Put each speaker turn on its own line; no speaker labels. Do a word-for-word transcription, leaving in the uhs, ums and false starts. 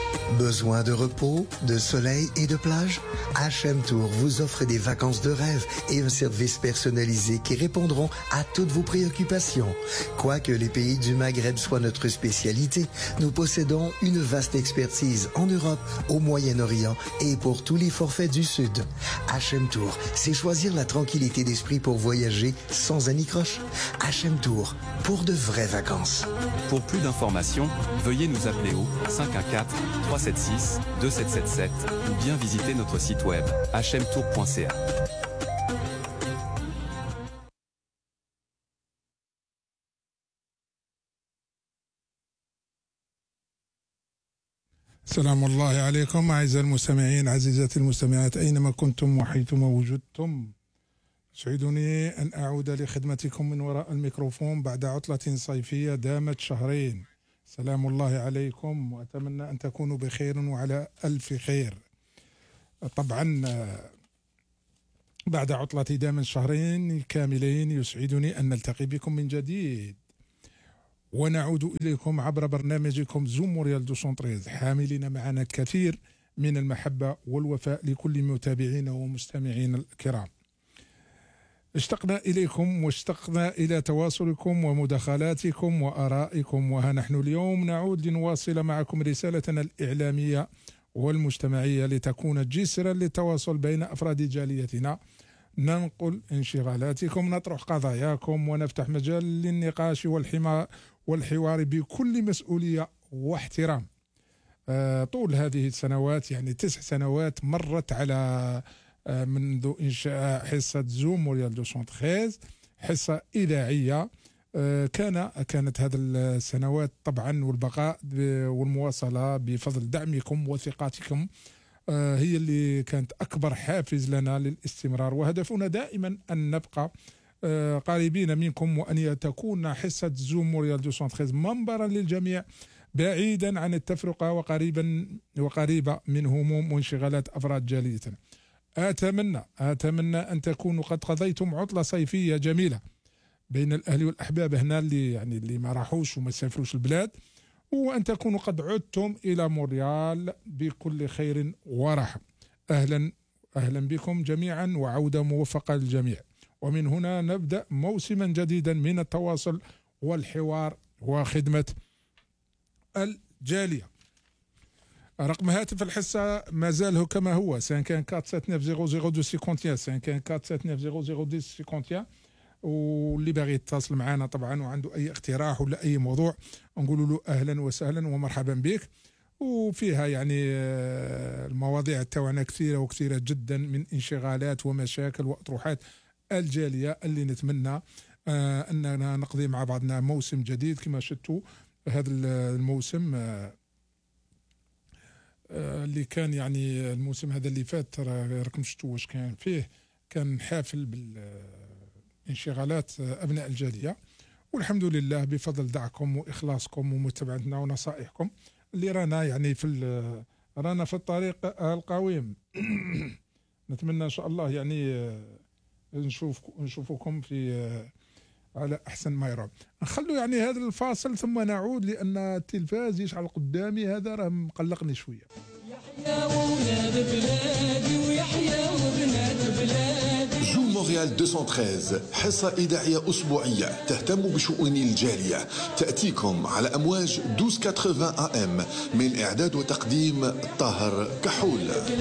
Besoin de repos, de soleil et de plage? H M Tour vous offre des vacances de rêve et un service personnalisé qui répondront à toutes vos préoccupations. Quoique les pays du Maghreb soient notre spécialité, nous possédons une vaste expertise en Europe, au Moyen-Orient et pour tous les forfaits du Sud. H M Tour, c'est choisir la tranquillité d'esprit pour voyager sans anicroche. H M Tour, pour de vraies vacances.
Pour plus d'informations, veuillez nous appeler au cinq un quatre, trois sept six, deux sept sept sept ou bien visiter notre site web h m tour point c a.
سلام الله عليكم أعزائي المستمعين عزيزاتي المستمعات أينما كنتم وحيثما وجدتم. يسعدني أن أعود لخدمتكم من وراء الميكروفون بعد عطلة صيفية دامت شهرين. سلام الله عليكم وأتمنى أن تكونوا بخير وعلى ألف خير. طبعا بعد عطلة دامت شهرين كاملين يسعدني أن نلتقي بكم من جديد ونعود إليكم عبر برنامجكم زوم موريال مئتين وثلاثة عشر حاملين معنا الكثير من المحبة والوفاء لكل متابعينا ومستمعينا الكرام. اشتقنا إليكم واشتقنا إلى تواصلكم ومداخلاتكم وآرائكم، وها نحن اليوم نعود لنواصل معكم رسالتنا الإعلامية والمجتمعية لتكون جسرا للتواصل بين أفراد جاليتنا. ننقل انشغالاتكم، نطرح قضاياكم ونفتح مجال للنقاش والحما والحوار بكل مسؤولية واحترام. آه طول هذه السنوات، يعني تسع سنوات مرت على آه منذ إنشاء حصة زوم موريال مئتين وثلاثة عشر، حصة إذاعية. آه كان كانت هذه السنوات طبعا والبقاء والمواصلة بفضل دعمكم وثقتكم آه هي اللي كانت أكبر حافز لنا للاستمرار، وهدفنا دائما أن نبقى آه قريبين منكم وأن تكون حصة زوم موريال مئتين وثلاثة عشر منبرا للجميع بعيدا عن التفرقة وقريبا وقريبة من هموم وانشغالات أفراد جاليتنا. أتمنى أتمنى أن تكونوا قد قضيتم عطلة صيفية جميلة بين الأهل والأحباب هنا اللي يعني اللي ما راحوش وما سافروش البلاد، وأن تكونوا قد عدتم إلى موريال بكل خير وراحة. أهلا أهلا بكم جميعا وعودة موفقة للجميع. ومن هنا نبدأ موسما جديدا من التواصل والحوار وخدمة الجالية. رقم هاتف الحصة ما زال كما هو خمسة أربعة سبعة تسعة صفر صفر اثنين صفر واحد خمسة أربعة أربعة سبعة تسعة صفر صفر واحد واحد، واللي باغي يتصل معنا طبعا وعنده أي اقتراح ولا أي موضوع نقول له أهلا وسهلا ومرحبا بك. وفيها يعني المواضيع تاعنا كثيرة وكثيرة جدا من انشغالات ومشاكل وأطروحات الجالية اللي نتمنى أننا نقضي مع بعضنا موسم جديد. كما شفتوا هذا الموسم اللي كان يعني الموسم هذا اللي فات راكم شفتوا واش كان فيه، كان حافل بالانشغالات أبناء الجالية، والحمد لله بفضل دعمكم وإخلاصكم ومتابعتنا ونصائحكم اللي رانا يعني في رانا في الطريق القويم. نتمنى إن شاء الله يعني نشوف نشوفكم في على أحسن ما يرام. نخلو يعني هذا الفاصل ثم نعود لأن التلفاز يشعل قدامي، هذا راه مقلقني شوية.
يحيى وولاد بلادي ويحيى وبنات بلادي.
زوم موريال مئتين وثلاثة عشر حصة إذاعية أسبوعية تهتم بشؤون الجالية، تأتيكم على أمواج اثناشر ثمانين أ ام من إعداد وتقديم طاهر كحول.